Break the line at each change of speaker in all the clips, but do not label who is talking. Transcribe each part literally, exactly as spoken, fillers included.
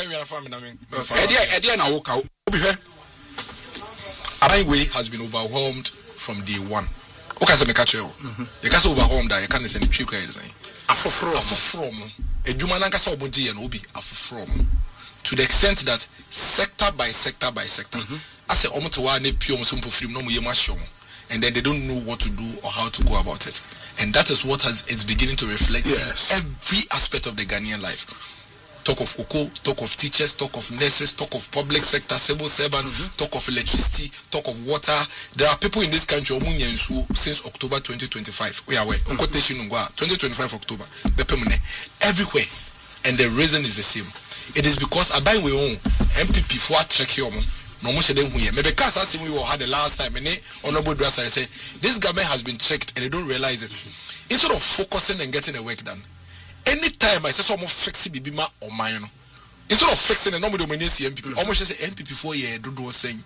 we are family. I mean,
idea, idea now. Walk out.
Highway has been overwhelmed from day one. Okay, so me catch you. You can say overwhelmed. I can't say any trick. I say.
Afro
from. A human can say oboji and obi. Afro from. To the extent that sector by sector by sector, I say almost one ne pure musumpo film no muye mashom, and then they don't know what to do or how to go about it, and that is what has is beginning to reflect yes. in every aspect of the Ghanaian life. Talk of Oko, talk of teachers, talk of nurses, talk of public sector, civil servants, mm-hmm. talk of electricity, talk of water. There are people in this country since October twenty twenty-five. We are aware. twenty twenty-five October. Everywhere. And the reason is the same. It is because I buy we own M P P for check here. No more than we maybe because as we had the last time and honorable dresser say this government has been checked and they don't realize it. Instead of focusing and getting the work done. Anytime I say someone fix it, Bibima or mine, instead of fixing and nobody when you see M P P, almost say M P P for year do do saying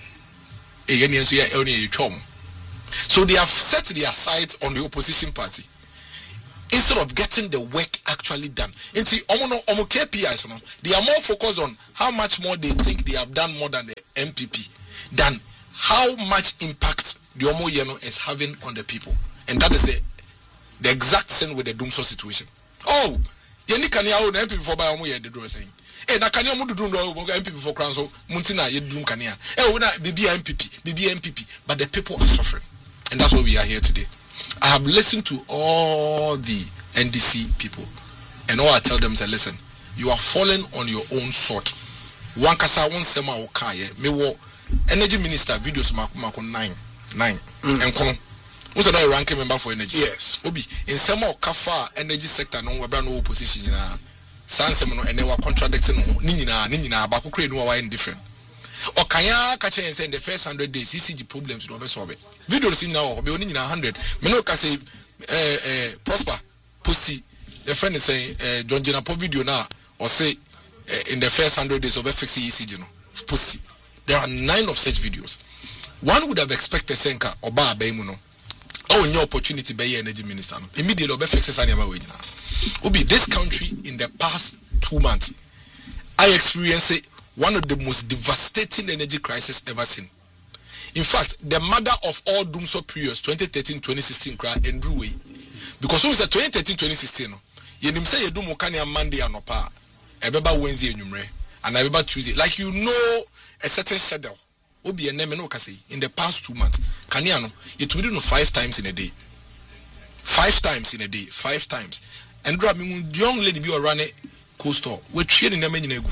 so they have set their sights on the opposition party instead of getting the work actually done. And see, almost K P Is, they are more focused on how much more they think they have done more than the M P P than how much impact the Omo Yeno is having on the people, and that is the the exact same with the Dumso situation. Oh, yeni kania o na M P P for buy omo ye de do saying. Eh na kania mo dudu no M P P for crown so muntina ye dum kania. Eh we na B B M P P, B B M P P, but the people are suffering. And that's why we are here today. I have listened to all the N D C people and all I tell them say listen, you are falling on your own sword. One kasa one sema o kan ye me wo energy minister videos mako nine nine enkono. Who's a ranking member for energy?
Yes.
Obi, in some of Kafa energy sector, no, we're no opposition. Sans Semono and they were contradicting Nina, Nina, Baku Crane, who are indifferent. Or Kaya catching and saying the first hundred days, C C G problems to solve it. Video see now, be only in a hundred. Menoka say, eh, prosper, pussy. The friend is saying, eh, John Jenapo video now, or say, in the first hundred days of F X C E C G, pussy. There are nine of such videos. One would have expected Senka or Ba Baimuno. Oh, new opportunity by energy minister. Immediately, be fixes anima wage now. Obi, this country in the past two months, I experienced one of the most devastating energy crises ever seen. In fact, the mother of all Dumso periods, twenty thirteen to twenty sixteen, cry and drew away. Because when it's twenty thirteen to twenty sixteen, you didn't say you do Mokania Monday and Opa, Ebeba Wednesday and Numre, and Ebeba Tuesday. Like you know a certain schedule. Obi and Nemeno Kasi in the past two months. Kaniano, it will do five times in a day. Five times in a day. Five times. And grab me young lady be a running coastal. We're trading them in egu.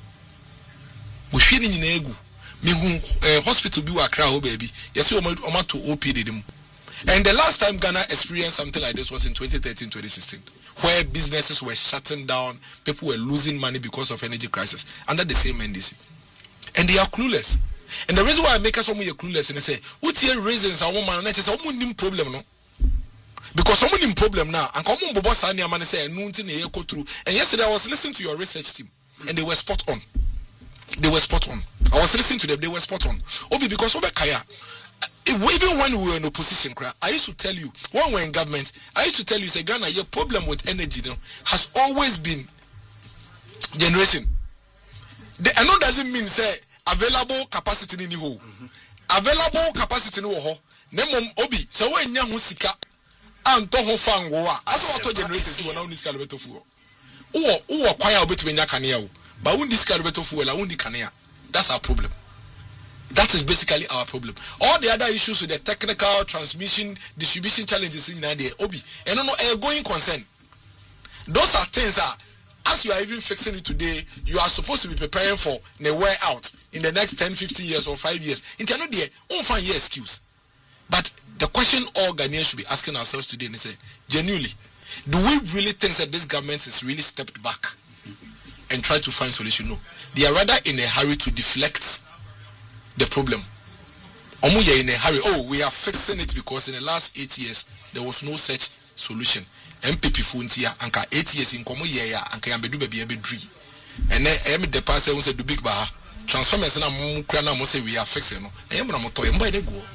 We're trading in egu. Me who hospital be a crowd baby. Yes, you want to O P D them. And the last time Ghana experienced something like this was in twenty thirteen to twenty sixteen, where businesses were shutting down, people were losing money because of energy crisis under the same N D C. And they are clueless. And the reason why I make us almost clueless and I say, what here reasons a woman and I say, someone problem no? Because someone in problem now, and come on, boss, and man say, nothing they go through. And yesterday I was listening to your research team, and they were spot on. They were spot on. I was listening to them, they were spot on. Obi, because over Kaya, even when we were in opposition, I used to tell you, when we were in government, I used to tell you, say, Ghana, your problem with energy you know, has always been generation. The, I know doesn't mean say available capacity in the whole. Available capacity in the whole. Nemom Obi, so when you sika and toho fan war, as what generators when on this caliber of war. Or, or, quite a bit when you can hear, but when this caliber of war, I won't can hear. That's our problem. That is basically our problem. All the other issues with the technical transmission, distribution challenges in there, Obi, and no, no, going concern. Those are things that, as you are even fixing it today, you are supposed to be preparing for the way out in the next ten, fifteen years or five years. In the day, won't find your excuse. But the question all Ghanaians should be asking ourselves today is, say, genuinely, do we really think that this government has really stepped back and tried to find solution? No. They are rather in a hurry to deflect the problem. Omuye in a hurry. Oh, we are fixing it because in the last eight years there was no such solution. M P P funtia anka eight years in komo yeya anka yambedu baby ebe dri. And then em the pastor who said do big bar transformers na mo kra na mo say we are fixing no. Em na mo toy mba ine go.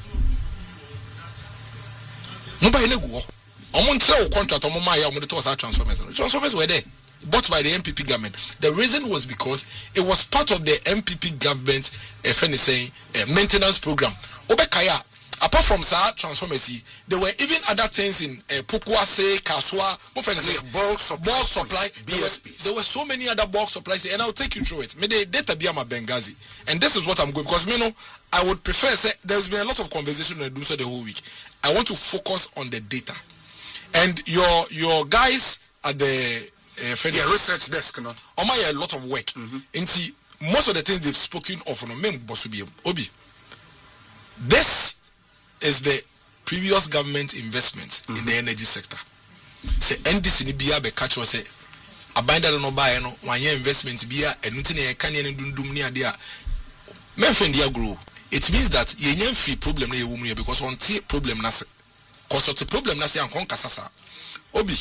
Mba ine go. Omo ntre o contract omo ma ya omo de to sa transformers. Transformers were there. bought by the M P P government. The reason was because it was part of the M P P government, if any saying, uh, maintenance program. Obekaya, apart from Sa transformers, there were even other things in uh, Pokuase, Kaswa,
bulk supply,
bulk supply.
B S Ps.
There were, there were so many other bulk supplies, and I'll take you through it. May the data be my Benghazi, and this is what I'm going because you know I would prefer. Say, there's been a lot of conversation on do so the whole week. I want to focus on the data, and your your guys at the uh,
yeah, research desk, you know,
Oma a lot of work. Mm-hmm. And see, most of the things they've spoken of, no, mem bosubi obi. This is the previous government investment mm-hmm. in the energy sector. Say N D C ni biya be catch was say abanda no buy no one year investment biya enuti ne kan ye ndundum ni ade a menfen dia grow. It means that ye nyen free problem na ye womu because on tie problem na se. Cause of the problem na se ankon kasasa. Obi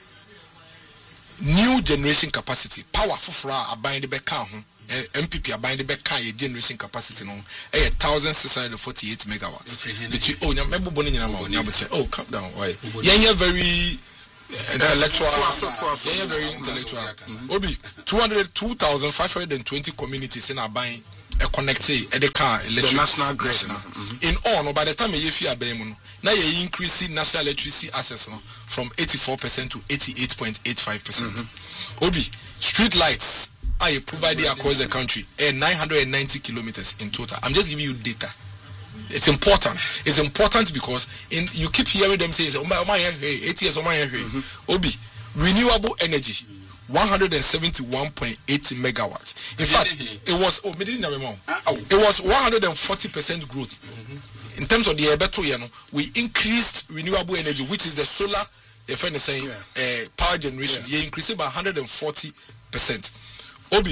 new generation capacity power for abide the back M P P abide the back generation capacity no a one thousand six hundred forty-eight megawatts between oh nyamebo boni nyama oh calm down why yeah very intellectual yeah very intellectual obi two thousand five hundred twenty communities in abide a connected at the car electric
national grid
in all no by the time you fear bemuno now you increase national electricity access no, from eighty-four percent to eighty-eight point eight five percent. Mm-hmm. Obi, street lights are provided across the country and nine hundred ninety kilometers in total. I'm just giving you data. It's important. It's important because in you keep hearing them say, oh my, oh my, hey, eight years, oh my, hey. Mm-hmm. Obi, renewable energy, one hundred seventy-one point eight megawatts. In fact, it was oh, it was one hundred forty percent growth. Mm-hmm. In terms of the Ebeto, you know, we increased renewable energy, which is the solar, the friend is saying, yeah. uh, power generation. Yeah. You increased it by one hundred forty percent. Obi,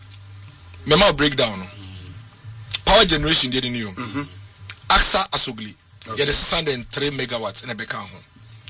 memo breakdown. Mm-hmm. Power generation, didn't you? Mm-hmm. A X A Asogli, okay. Yeah, the six hundred three megawatts in a Beka home.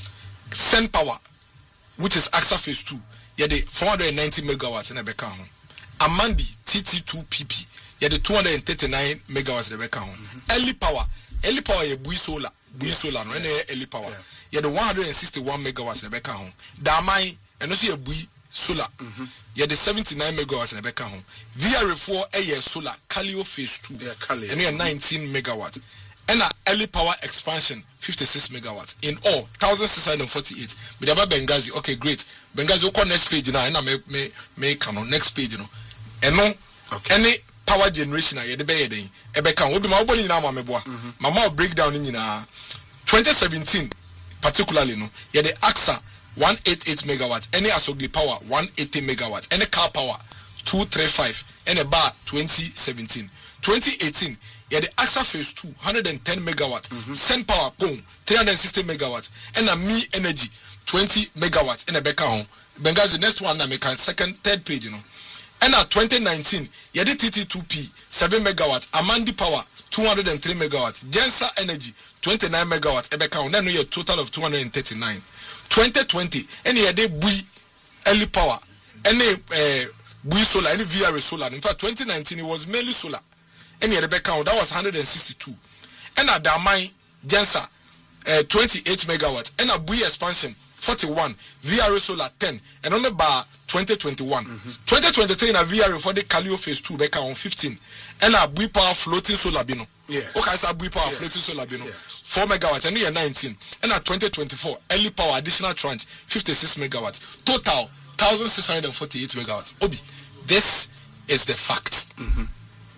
Sen Power, which is A X A phase two, yeah, the four hundred ninety megawatts in a Beka home. Amandi T T two P P, yeah, the two hundred thirty-nine megawatts in a Beka home. Mm-hmm. Early Power. Early power ye bui solar, bui solar no any early power. Yeah, the one hundred sixty-one megawatts in the back home. Damai and also ye bui solar. Yeah, the seventy-nine megawatts in the back home. V R four a year solar, Calio phase two. Yeah, Calio. And we are nineteen megawatts. And a early power expansion fifty-six megawatts in all one thousand six hundred forty-eight. But about Benghazi, okay, great. Benghazi, okay, next page now. And I may may may canon next page, you know. And no, okay. Any power generation at the bay day. Ebeka will be my body now, my boy. Mama breakdown in twenty seventeen, particularly no. Yeah, the A X A one eighty-eight megawatts, any Asogli power one eighty megawatts, any car power two thirty-five, and a bar twenty seventeen. twenty eighteen, yeah, the A X A phase two one hundred ten megawatts, mm-hmm. Sen Power boom three hundred sixty megawatts, and a Me Energy twenty megawatts, and a Beka home. Benghazi next one, I make a second, third page, you know. And at twenty nineteen, yeah, the T T two P seven megawatts, Amandi Power two hundred three megawatts, Gensa Energy twenty-nine megawatts, Ebeka, and then we have a total of two hundred thirty-nine. twenty twenty, and yeah, they bui early power, any uh, bui solar, any V R solar. In fact, twenty nineteen it was mainly solar, and yeah, Ebeka, that was one hundred sixty-two. And at Damai Gensa uh, twenty-eight megawatts, and a bui expansion forty-one, V R solar ten, and on the bar twenty twenty-one. Mm-hmm. twenty twenty-three na V R for the Calio phase two back on fifteen. And a bui power floating solar bino. Yes. Okay, so bui power yes. floating solar bino. Yes. four megawatts and year nineteen. And at twenty twenty-four, early power additional tranche fifty-six megawatts. Total one thousand six hundred forty-eight megawatts. Obi, this is the fact. Mm-hmm.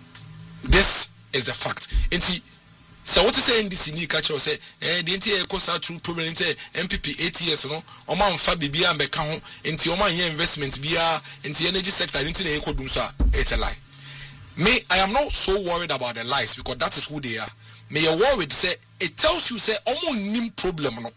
This is the fact. And see, so what is saying this in the culture say eh the entire cost through problem into M P P eight years no o man fa bibia mbeka ho enti o man investment bia enti energy sector enti na ekodum so it's a lie. Me, I am not so worried about the lies because that is who they are. Me you worried say it tells you say omo nim problem no.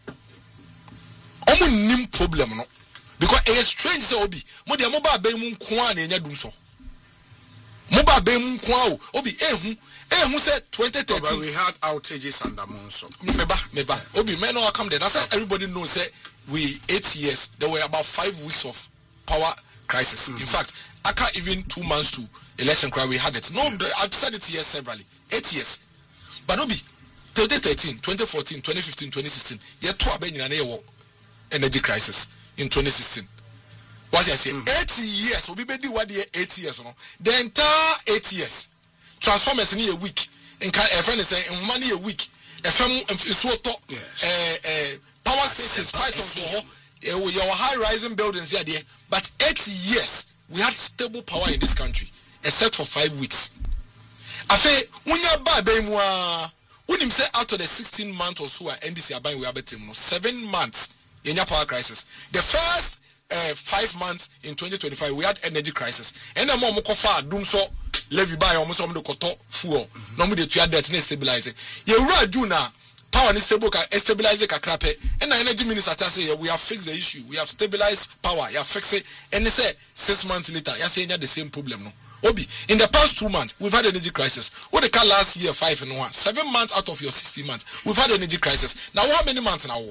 Omo nim problem no. Because it is strange say obi mo de mo ba be mu nko a na enya dum so. Mo ba be mu nko a obi ehu Eh, who said twenty thirteen?
But we had outages and the monsoon.
Meba, meba. Obi, may not come there. That's why everybody knows that we eight years. There were about five weeks of power crisis. Mm-hmm. In fact, I can't even two months to election cry. We had it. No, yeah. I've said it here severally. Eight years. But Obi, twenty thirteen, twenty fourteen, twenty fifteen, twenty sixteen. Yeah, two abeng in an energy crisis in twenty sixteen. what I say eighty years obi be di what the eighty years no the entire eight years transformers ni a week in can a friend say in money a week a fam so to eh eh power stations pythons go your high rising buildings here there but eighty years we had stable power in this country except for five weeks I say unya ba be mu a unim say out of the sixteen months or so N D C aban we abetem no seven months yenya power crisis the first uh, five months in twenty twenty-five we had energy crisis and the more kofa adum so levy buy almost some the koto fuel no mo dey to debt na stabilize ye wura do na power ni stable ka stabilize ka krape and the energy minister say yeah, we have fixed the issue we have stabilized power you have fixed it and they say six months later you say the same problem no Obi, in the past two months, we've had energy crisis. What they call last year, five and one. Seven months out of your sixty months, we've had energy crisis. Now, how many months now?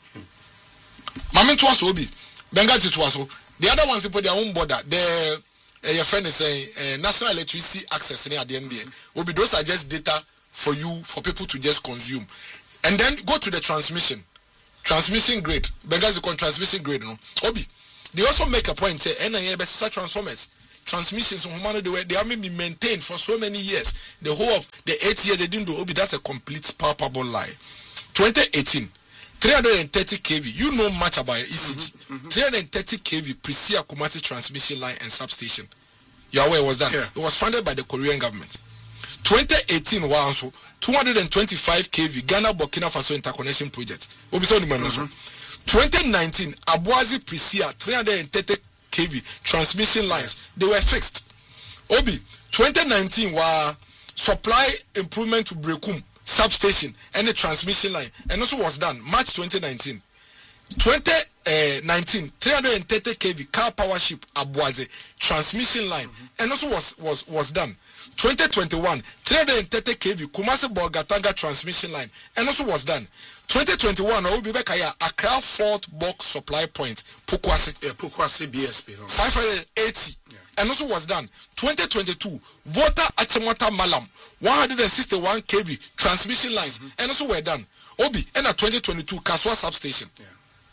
Mami to us, Obi. Benghazi to us. The other ones, people, their own border. The, uh, your friend is saying, uh, national electricity access near the N D A. Obi, those are just data for you, for people to just consume. And then go to the transmission. Transmission grade. Benghazi called transmission grade, no? Obi, they also make a point, say, N I A, but transformers. Transmissions on human they were they have been maintained for so many years. The whole of the eight years they didn't do Obi, that's a complete palpable lie. twenty eighteen, three hundred thirty kV. You know much about E C G. Mm-hmm, mm-hmm. three hundred thirty kV Prisia Kumasi transmission line and substation. You are aware was that? Yeah. It was funded by the Korean government. twenty eighteen was also two hundred twenty-five kV Ghana Burkina Faso interconnection project. Obi so mm-hmm. twenty nineteen Abuazi Prisia three hundred thirty kV transmission lines they were fixed. Obi twenty nineteen was supply improvement to Brekum substation and the transmission line and also was done March twenty nineteen. twenty nineteen three hundred thirty kV car power ship Abuaze transmission line mm-hmm. and also was was was done. twenty twenty-one three hundred thirty kV Kumasi Bolgatanga transmission line and also was done. twenty twenty-one I will be back here Accra Fort Box supply point Pokwasi
yeah, Pokwasi B S P no?
five hundred eighty yeah. And also was done. Twenty twenty-two Vota Achimota Malam one hundred sixty-one kV transmission lines mm-hmm. and also were done. Obi and a twenty twenty-two Kaswa substation yeah.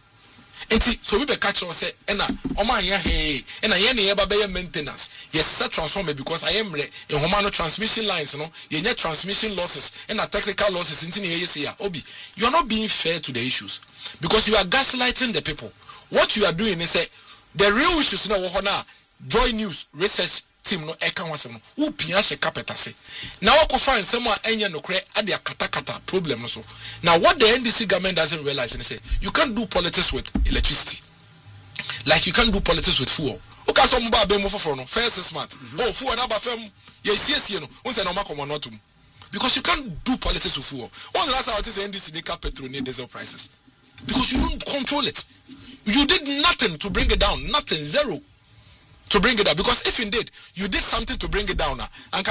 And so we be catch us say and Oma here hey and I hear about maintenance. Yes, set transformer because I am in Homano transmission lines, you know, you need transmission losses and a technical losses in here. Obi, you are not being fair to the issues because you are gaslighting the people. What you are doing is say the real issues now Joy News research team no eka wasem no wo pia hye carpet ase na wo ko find some anya no kre ade akata kata problem so now what the N D C government doesn't realize is say you can't do politics with electricity like you can't do politics with fuel o ka so mo ba be mo foforo no first smart mm-hmm. Oh fuel na ba fam ye siesie no won say na ma komo notum because you can't do politics with fuel when the last time the N D C dey cap petrol and diesel prices because you don't control it you did nothing to bring it down nothing zero to bring it down because if indeed you did something to bring it down now and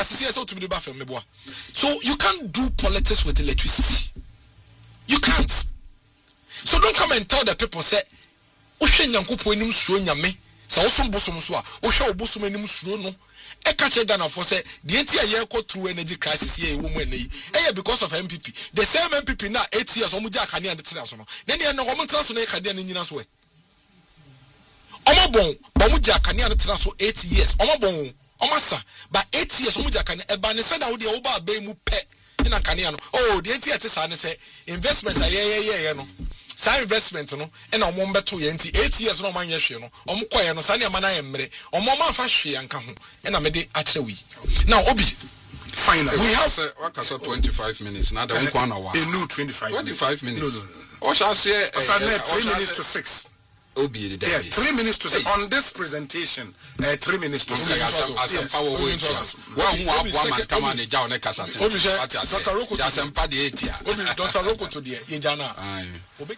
so you can't do politics with electricity you can't so don't come and tell the people say ohwe nyankopon enim suo nyame say osom bosom so a ohwe obosom enim suo no e ka che Ghana for say the entire year go through energy crisis here e wo mu eneyi eh because of M P P the same M P P now eight years omo ja akane and tena so no then e no omo tena so na e ka dia na nyina so e Omobon, Bamuja Kanya tena so eight years. Omobon, Omasa, but eight years Omuja Kanya eba ne said that the oba be mu pe in Kanya no. Oh, the entire tesa ne say investment a yeah yeah yeah no. Sa investment no e na omo mbeto ye nti eight years no man ye hwe no. Omo koye no sa ne mana ye mmere. Omo man fa hwe anka ho. E na me de akyere wi. Now Obi
finally
we have say what can say twenty-five minutes now the one corner one.
A new twenty-five
twenty-five minutes.
No no no.
What shall say
uh, three minutes to six.
Obi the
yeah, three minutes to say on this presentation. Uh, three minutes to say.
As a power way. One who have one man come and a jaw neck as a
Obi Doctor Roko
just empa the eight year.
Obi Doctor Roko to the Ejana. Obi.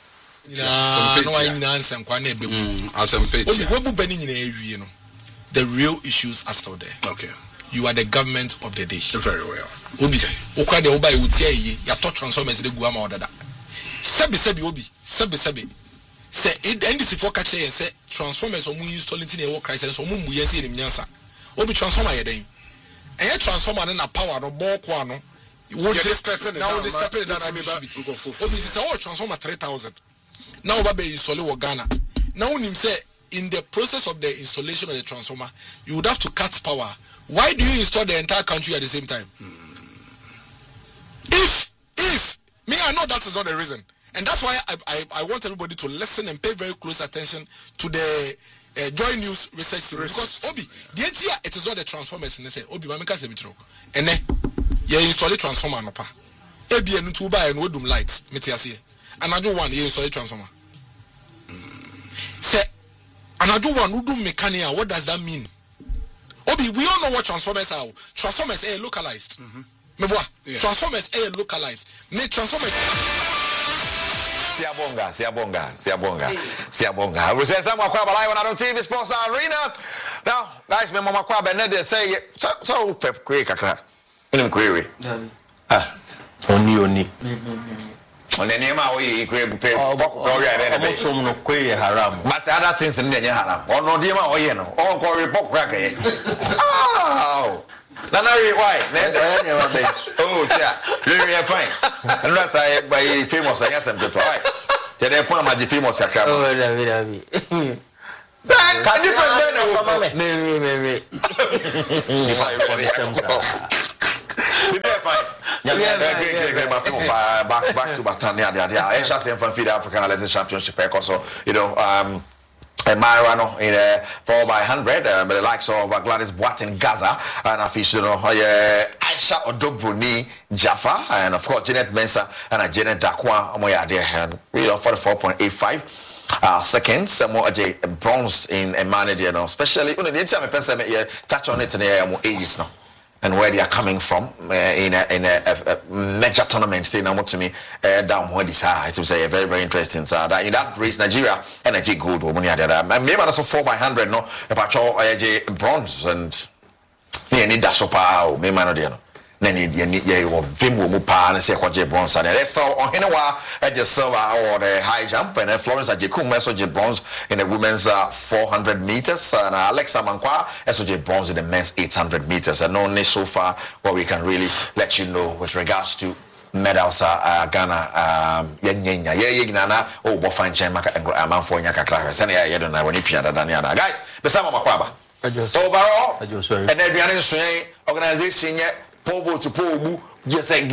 Some
no I na ansem kwa na ebe.
As em page.
Obi we bu bani nyina ewie no. The real issues are still there.
Okay.
You are the government of the day.
Very well.
Obi. Okwa de oba e wutia yi ya to transformers de guama odada. Sebi sebi Obi. Sebi sebi. Say it N D C for catch and say transformers or mu install it in a work crisis or mu mu yense in nyansa obi transformer ye den e transformer na power no ball kwa no wo just step in now the step in that I obi say oh transformer three thousand now ba be install wo Ghana now nim say in the process of the installation of the transformer, you would have to cut power. Why do you install the entire country at the same time? If, if, me, I know that is not the reason. And that's why I, I, I want everybody to listen and pay very close attention to the uh, Joy News research team. Because, Obi, the idea, it is not the transformers. And they say, Obi, Mamika Sebitro. And then, you install the transformer. A B N two by and wood lights. Metiasi. Another one, you install the transformer. Say, another one, who do mechanical. What does that mean? Obi, we all know what transformers are. Transformers are localized. Mm-hmm. Yeah. Transformers are localized. Me transformers.
Siabonga, Siabonga, Siabonga, Siabonga. We say some Makwaba live on our T V Sports Arena. Now, guys, me Mama Kwaba nede say so so pep kwe kakra. Inem kwe. Ah.
Oni oni.
On the name of we kwe pep. Oh, yeah,
yeah. Some no kwe haram.
But other things in the haram. Oh no, dima oye no. Oh, ko report crack. Oh. Nana, why? Oh, yeah, very fine. Unless I by famous, I guess I'm good. Why? Tell them, I'm a famous. Oh,
David, David.
Can you tell me?
Maybe, maybe.
If I be fine. Yeah, great, great, great. Back, back to Batania. Yeah, I shall say from Feed African Athletics Championship. Also, you know, um. And Marano in a four by hundred, uh, but the likes of uh, Gladys Boatin Gaza and official uh, Aisha Odobruni Jaffa, and of course Janet Mensah and uh, Janet Dakwa Moya there and we are forty-four point eight five uh, seconds. Some more uh, bronze in a manager, you know, especially you know the time I person here touch on it in the more ages now. And where they are coming from uh, in a, in a, a, a major tournament, say now to me uh, down where this high. It was a very very interesting. So that in that race, Nigeria energy gold. When you had that, maybe also four by hundred. No, about your uh, bronze and me need dash up. Oh, me man, no. Then you need you vim wo mupa and say what J bronze and let's talk on anywhere at the silver or the high jump and Florence at Jekum also J bronze in the women's uh, four hundred meters and uh, Alexa Mankwa also J bronze in the men's eight hundred meters and only so far what we can really let you know with regards to medals uh, Ghana um yenya ye nana oh bofan chen maka amanfo nya kakra se na ye do na woni pia dada nya guys be sama makwaba overall and then so organization Povo to Pobu, just say,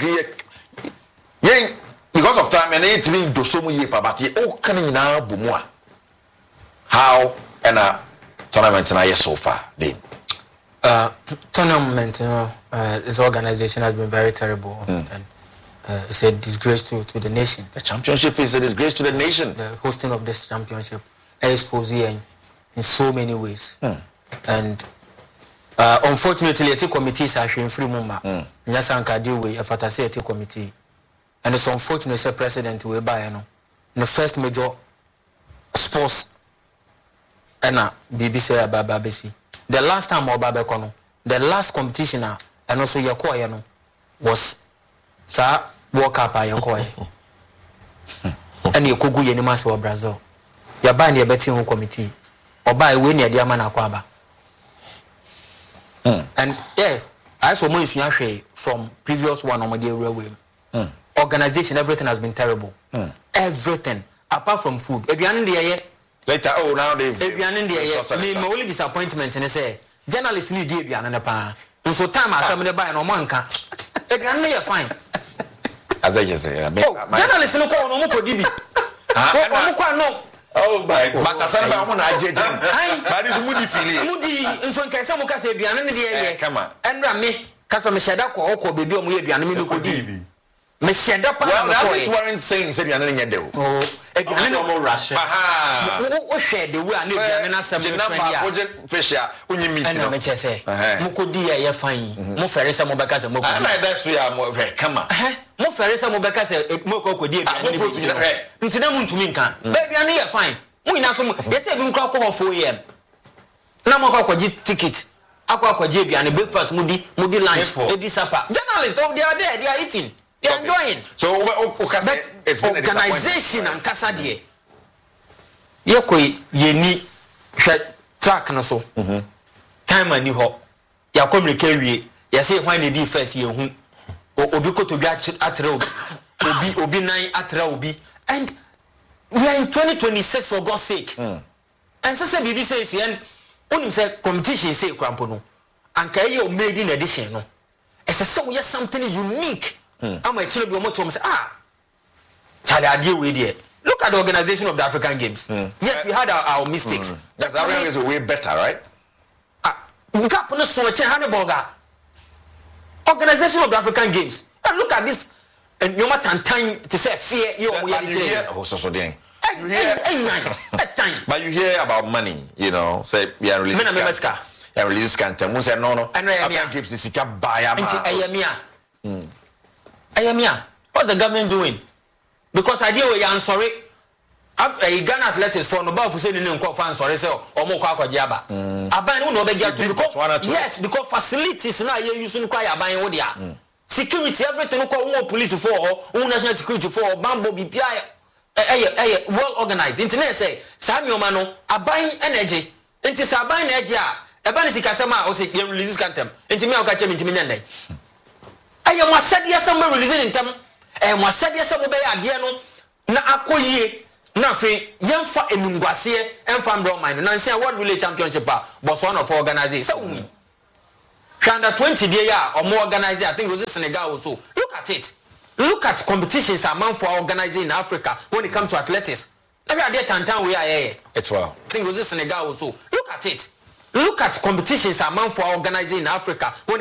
yeah, because of time and eight ring do so many but oh, coming now, Bumwa. How and a tournament and I so far, then?
Uh, tournament, you know, uh, this organization has been very terrible mm. and uh, it's a disgrace to, to the nation.
The championship is a disgrace to the nation.
The hosting of this championship exposed in, in so many ways. Mm. And Uh, unfortunately, the committees are in free mumma. Nyasanka deal with a fatasity committee. And it's unfortunate the president will buy no. The first major sports and B B C about B B C. The last time or Babekono, the last competition and also Yakoya no was Sa World Cup by Yakoya. And you could go any mass of Brazil. You're buying your betting committee or buy when you're Diamana Kwaba. Mm. And yeah, I saw more from previous one on my dear railway. Mm. Organization, everything has been terrible. Mm. Everything, apart from food. Everyone in the air.
Later, oh, now they've.
Everyone in the air. Me, my only disappointment, and I say, journalists need to be an pa. And so time I saw buy no man can. Everyone may fine.
As I just say,
oh, journalists no call no more for D B. Oh, no.
Oh my God. But I said I want to judge him. But it's moody feeling.
Moody in some case some case be an
eh come on.
And me case me sheda ko ko baby o mo ye aduane me no kodi. Me sheda pa
na ko. Well, that weren't saying say aduane nya de o.
Oh, aduane no mo rush.
Aha.
Wo share the way an aduane na sem no
trend ya. Wo je fish ya unyi meat no.
And me chese. Mo kodi ya ye fine. Mo fere se mo beka se mo kodi.
Na that so ya mo come on.
Mo fere se mo beka se mo ko kodi aduane ni. Ntina mu ntumi nkan. Baby an ye fine. Mo ina so yes e bi nkra ko four a m na mo ko kwaji ticket akwa kwaji bia na breakfast mudi mudi lunch edi supper journalists oh they are there they are eating they are enjoying
so it's been
organization and kasa there ye ko ye ni track no so mhm time ani ho ya communicate wie ya say why na di first ye hu obi ko to bi atre obi obi nan atre obi and we are in twenty twenty-six for God's sake. Mm. and so say B B says and when say competition say crampo no anka ye o made in edition no it's so we something unique am I tell you what to say ah Charlie adie we there look at the organization of the African Games mm. yes we had our, our mistakes
mm. that African Games were way better right
ah gap no so che Hannibal organization of the African Games and look at this and no matter time to say fear you we are
the oh so so then you hear but you hear about money you know say we are releasing yeah release can't say no no African Games the sika buy am
ayamia mm ayamia what's the government doing because I deal with I'm sorry after a Ghana athletics for no ball for saying no call fan sorry say o mo kwa kwaje aba aban no be get to because yes because facilities na you use no kwa aban wo dia security everything ko won police for or national security for bambo B P I eh eh well organized internet say Samuel Mano aban energy enti saban na eje a e ba ne sika sama o say release cantem enti me o ka chem enti me nyandai aye mo asade asam release ntem eh mo asade asam be ya ade no na akoyie na fe yemfa enungwase emfa mbro man na nsia world relay championship a boss one of organize say umi under twenty dey ya or more organize I think it was Senegal also look at it look at competitions among for organizing in Africa when it comes to athletics na we are there tantan we are here
it's well
I think it was Senegal also look at it look at competitions among for organizing in Africa when